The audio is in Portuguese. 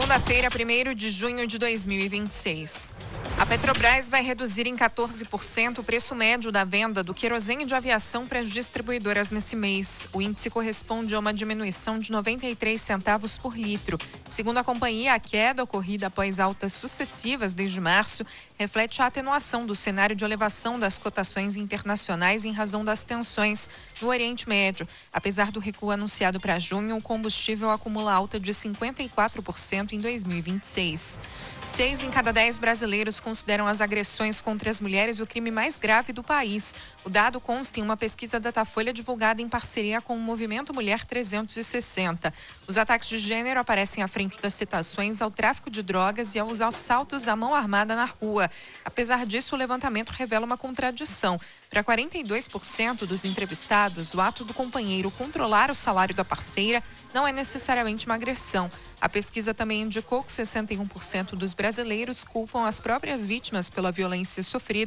Segunda-feira, 1º de junho de 2026. A Petrobras vai reduzir em 14% o preço médio da venda do querosene de aviação para as distribuidoras nesse mês. O índice corresponde a uma diminuição de 93 centavos por litro. Segundo a companhia, a queda ocorrida após altas sucessivas desde março reflete a atenuação do cenário de elevação das cotações internacionais em razão das tensões no Oriente Médio. Apesar do recuo anunciado para junho, o combustível acumula alta de 54% em 2026. 6 em cada 10 brasileiros consideram as agressões contra as mulheres o crime mais grave do país. O dado consta em uma pesquisa Datafolha divulgada em parceria com o Movimento Mulher 360. Os ataques de gênero aparecem à frente das citações ao tráfico de drogas e aos assaltos à mão armada na rua. Apesar disso, o levantamento revela uma contradição. Para 42% dos entrevistados, o ato do companheiro controlar o salário da parceira não é necessariamente uma agressão. A pesquisa também indicou que 61% dos brasileiros culpam as próprias vítimas pela violência sofrida